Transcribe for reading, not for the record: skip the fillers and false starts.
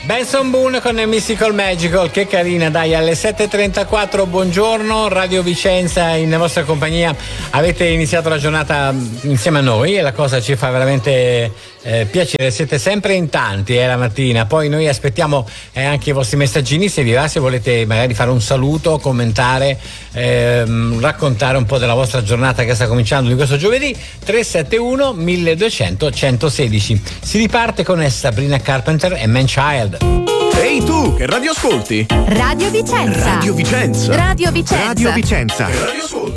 Benson Boone con Mystical Magical, che carina, dai, alle 7.34, buongiorno, Radio Vicenza in vostra compagnia. Avete iniziato la giornata insieme a noi e la cosa ci fa veramente piacere, siete sempre in tanti la mattina, poi noi aspettiamo anche i vostri messaggini, se vi va, se volete magari fare un saluto, commentare, raccontare un po' della vostra giornata che sta cominciando di questo giovedì. 371 1200 116. Si riparte con Sabrina Carpenter e Man Child. Ehi tu, che radio ascolti? Radio Vicenza. Radio Vicenza. Radio Vicenza. Radio Vicenza. Che radio ascolti?